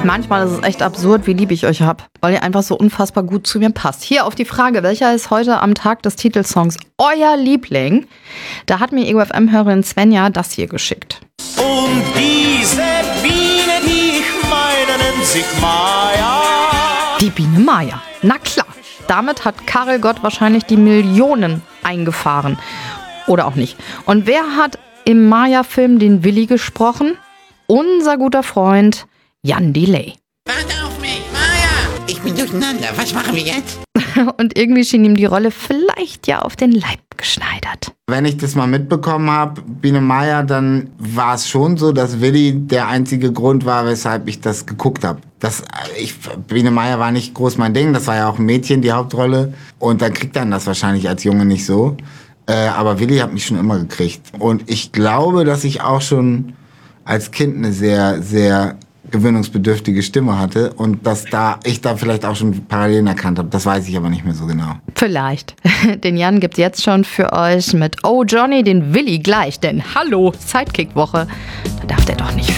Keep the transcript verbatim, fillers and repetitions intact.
Manchmal ist es echt absurd, wie lieb ich euch hab, weil ihr einfach so unfassbar gut zu mir passt. Hier auf die Frage, welcher ist heute am Tag des Titelsongs euer Liebling? Da hat mir E Go F M-Hörerin Svenja das hier geschickt. Und diese Biene, die ich meine, nennt sich Maya. Die Biene Maya. Na klar. Damit hat Karel Gott wahrscheinlich die Millionen eingefahren. Oder auch nicht. Und wer hat im Maya-Film den Willi gesprochen? Unser guter Freund Jan Delay. Warte auf mich, Maya! Ich bin durcheinander. Was machen wir jetzt? Und irgendwie schien ihm die Rolle vielleicht ja auf den Leib geschneidert. Wenn ich das mal mitbekommen habe, Biene Maya, dann war es schon so, dass Willi der einzige Grund war, weshalb ich das geguckt habe. Das, ich, Biene Maya war nicht groß mein Ding, das war ja auch ein Mädchen, die Hauptrolle. Und dann kriegt man das wahrscheinlich als Junge nicht so. Äh, aber Willi hat mich schon immer gekriegt. Und ich glaube, dass ich auch schon als Kind eine sehr, sehr gewöhnungsbedürftige Stimme hatte und dass da ich da vielleicht auch schon Parallelen erkannt habe. Das weiß ich aber nicht mehr so genau. Vielleicht. Den Jan gibt's jetzt schon für euch mit Oh Johnny, den Willi gleich. Denn hallo, Sidekick-Woche. Da darf der doch nicht